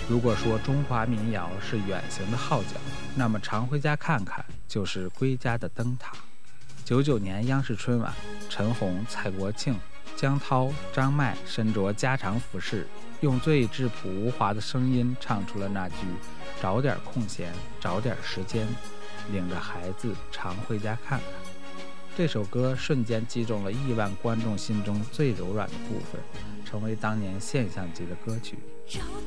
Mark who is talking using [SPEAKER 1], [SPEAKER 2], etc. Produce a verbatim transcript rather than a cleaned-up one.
[SPEAKER 1] 如果说中华民谣是远行的号角，那么常回家看看就是归家的灯塔。九九年央视春晚，陈红、蔡国庆、江涛、张麦身着家常服饰，用最质朴无华的声音唱出了那句找点空闲，找点时间，领着孩子常回家看看。这首歌瞬间击中了亿万观众心中最柔软的部分，成为当年现象级的歌曲。
[SPEAKER 2] 找